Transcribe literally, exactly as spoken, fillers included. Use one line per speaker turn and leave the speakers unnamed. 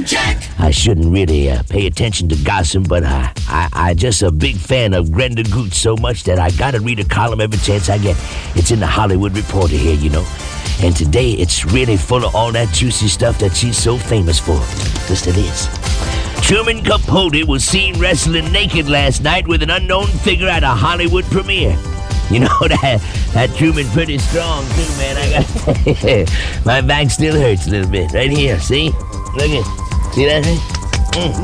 I shouldn't really uh, pay attention to gossip, but uh, I, I just a big fan of Grenda Gooch so much that I gotta read a column every chance I get. It's in the Hollywood Reporter here, you know. And today it's really full of all that juicy stuff that she's so famous for. Listen to this. Truman Capote was seen wrestling naked last night with an unknown figure at a Hollywood premiere. You know, that that Truman pretty strong, too, man. I got my back still hurts a little bit. Right here, see? Look at See that thing? Mm.